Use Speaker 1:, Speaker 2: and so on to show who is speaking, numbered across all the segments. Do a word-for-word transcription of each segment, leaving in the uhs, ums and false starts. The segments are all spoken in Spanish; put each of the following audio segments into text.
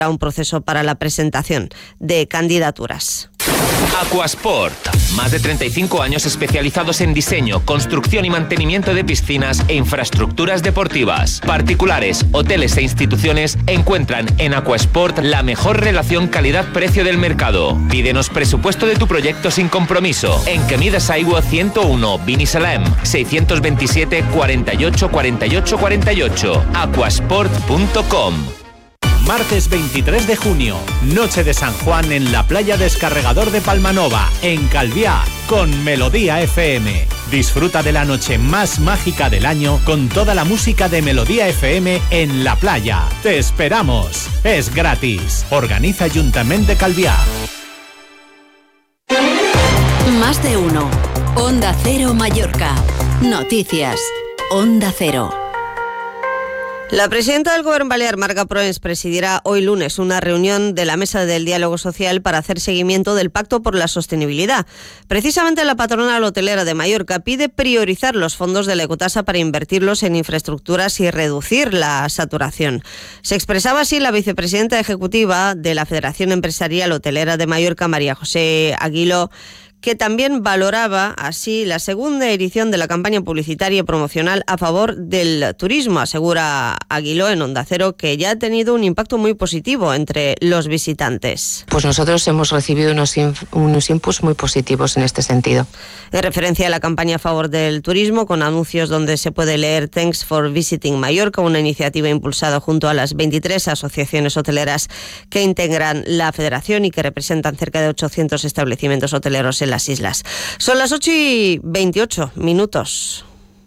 Speaker 1: un proceso para la presentación de candidaturas.
Speaker 2: Aquasport. Más de treinta y cinco años especializados en diseño, construcción y mantenimiento de piscinas e infraestructuras deportivas. Particulares, hoteles e instituciones encuentran en Aquasport la mejor relación calidad-precio del mercado. Pídenos presupuesto de tu proyecto sin compromiso. En Quemidas Aigua ciento uno, Binissalem, seiscientos veintisiete, cuarenta y ocho, cuarenta y ocho, cuarenta y ocho. aquasport punto com.
Speaker 3: Martes veintitrés de junio, Noche de San Juan en la playa Descarregador de Palmanova, en Calviá, con Melodía F M. Disfruta de la noche más mágica del año con toda la música de Melodía F M en la playa. ¡Te esperamos! Es gratis. Organiza Ayuntamiento de Calviá.
Speaker 4: Más de uno. Onda Cero Mallorca. Noticias. Onda Cero.
Speaker 1: La presidenta del Govern Balear, Marga Proens, presidirá hoy lunes una reunión de la Mesa del Diálogo Social para hacer seguimiento del Pacto por la Sostenibilidad. Precisamente la patronal hotelera de Mallorca pide priorizar los fondos de la ecotasa para invertirlos en infraestructuras y reducir la saturación. Se expresaba así la vicepresidenta ejecutiva de la Federación Empresarial Hotelera de Mallorca, María José Aguiló, que también valoraba así la segunda edición de la campaña publicitaria y promocional a favor del turismo. Asegura Aguiló en Onda Cero que ya ha tenido un impacto muy positivo entre los visitantes.
Speaker 5: Pues nosotros hemos recibido unos, inf- unos inputs muy positivos en este sentido.
Speaker 1: En referencia a la campaña a favor del turismo, con anuncios donde se puede leer Thanks for Visiting Mallorca, una iniciativa impulsada junto a las veintitrés asociaciones hoteleras que integran la federación y que representan cerca de ochocientos establecimientos hoteleros en las islas. Son las ocho y veintiocho minutos.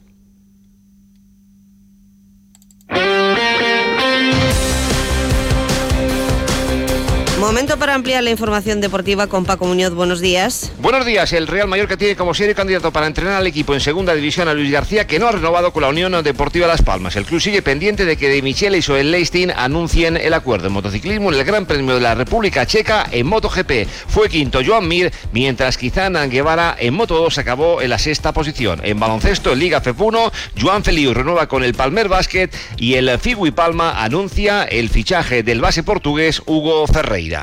Speaker 1: Momento para ampliar la información deportiva con Paco Muñoz. Buenos días.
Speaker 6: Buenos días. El Real Mallorca tiene como serio candidato para entrenar al equipo en segunda división a Luis García, que no ha renovado con la Unión Deportiva Las Palmas. El club sigue pendiente de que De Michele y Joel Leistin anuncien el acuerdo. En motociclismo, en el Gran Premio de la República Checa, en MotoGP fue quinto Joan Mir, mientras que Izan Guevara en Moto dos acabó en la sexta posición. En baloncesto, en Liga F uno, Joan Feliu renueva con el Palmer Basket y el Figui Palma anuncia el fichaje del base portugués Hugo Ferreira.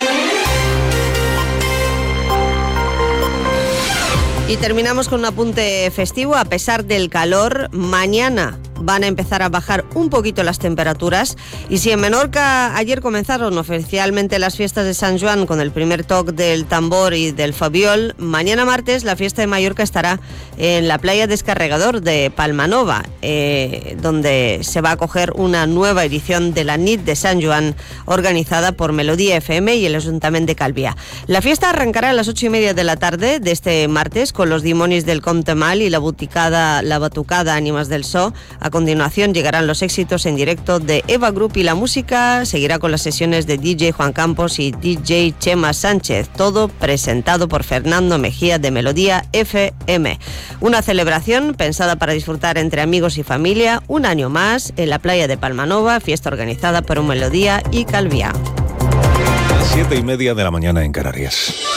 Speaker 1: Y terminamos con un apunte festivo. A pesar del calor, mañana van a empezar a bajar un poquito las temperaturas. Y si en Menorca ayer comenzaron oficialmente las fiestas de San Joan con el primer toque del tambor y del fabiol, mañana martes la fiesta de Mallorca estará en la playa Descarregador de Palmanova, eh, donde se va a acoger una nueva edición de la Nit de San Joan organizada por Melodía F M y el Ayuntamiento de Calviá. La fiesta arrancará a las ocho y media de la tarde de este martes con los dimonis del Comte Mal y la buticada, la batucada Ánimas del So. A continuación llegarán los éxitos en directo de Eva Group y la música seguirá con las sesiones de D J Juan Campos y D J Chema Sánchez, todo presentado por Fernando Mejía de Melodía F M. Una celebración pensada para disfrutar entre amigos y familia, un año más en la playa de Palmanova, fiesta organizada por Melodía y Calviá.
Speaker 7: Siete y media de la mañana en Canarias.